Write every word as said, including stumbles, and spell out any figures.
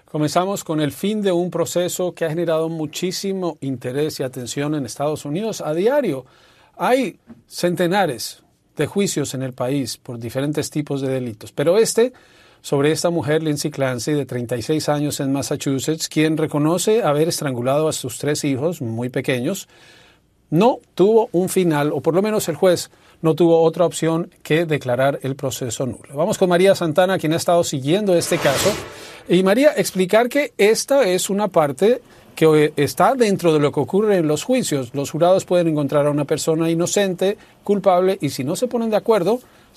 Comenzamos con el fin de un proceso que ha generado muchísimo interés y atención en Estados Unidos. A diario hay centenares de juicios en el país por diferentes tipos de delitos, pero este sobre esta mujer, Lindsay Clancy, de treinta y seis años en Massachusetts, quien reconoce haber estrangulado a sus tres hijos muy pequeños, no tuvo un final, o por lo menos el juez no tuvo otra opción que declarar el proceso nulo. Vamos con María Santana, quien ha estado siguiendo este caso. Y María, explicar que esta es una parte que está dentro de lo que ocurre en los juicios. Los jurados pueden encontrar a una persona inocente, culpable, y si no se ponen de acuerdo,